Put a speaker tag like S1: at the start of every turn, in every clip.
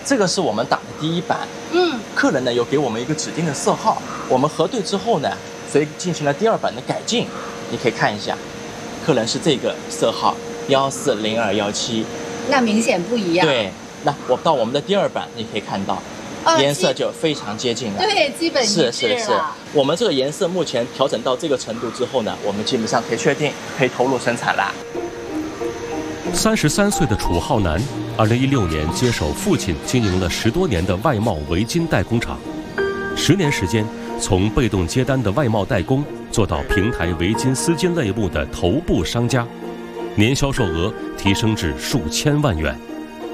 S1: 这个是我们打的第一版。客人呢有给我们一个指定的色号，我们核对之后呢，所以进行了第二版的改进。你可以看一下，客人是这个色号140217，
S2: 那明显不一样。
S1: 对，那到我们的第二版，你可以看到。颜色就非常接近了，
S2: 对，基本一致了。
S1: 是，我们这个颜色目前调整到这个程度之后呢，我们基本上可以确定可以投入生产啦。
S3: 33岁的楚浩南，2016年接手父亲经营了10多年的外贸围巾代工厂，10年时间，从被动接单的外贸代工做到平台围巾丝巾类目的头部商家，年销售额提升至数千万元。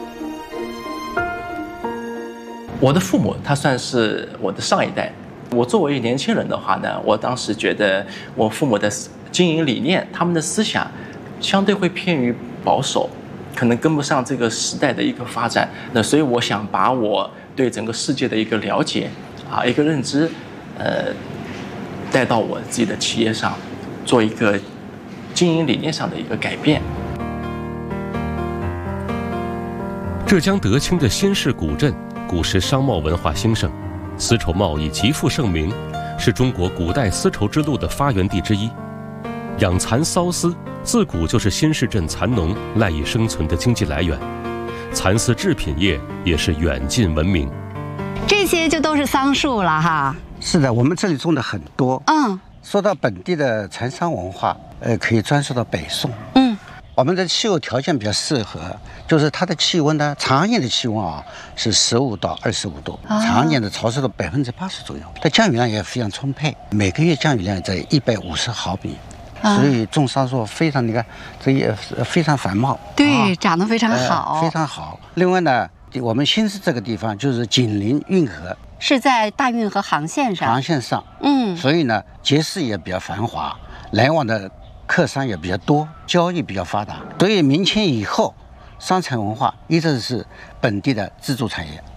S1: 我的父母他算是我的上一代，我作为年轻人的话呢，我当时觉得我父母的经营理念，他们的思想相对会偏于保守，可能跟不上这个时代的一个发展。那所以我想把我对整个世界的一个了解一个认知，带到我自己的企业上，做一个经营理念上的一个改变。
S3: 浙江德清的新市古镇，古时商贸文化兴盛，丝绸贸易极负盛名，是中国古代丝绸之路的发源地之一。养蚕缫丝自古就是新市镇蚕农赖以生存的经济来源，蚕丝制品业也是远近闻名。
S2: 这些就都是桑树了哈。
S4: 是的，我们这里种的很多。说到本地的蚕桑文化，可以追溯到北宋。我们的气候条件比较适合，就是它的气温呢，常年的气温是15到25度，常年的潮湿度80%左右。它降雨量也非常充沛，每个月降雨量在150毫米，所以种桑树非常，你看这也非常繁茂，
S2: 对，长得非常好，
S4: 非常好。另外呢，我们新市这个地方就是紧邻运河，
S2: 是在大运河航线上，
S4: 所以呢，街市也比较繁华，来往的客商也比较多，交易比较发达。所以明清以后，桑蚕文化一直是本地的支柱产业。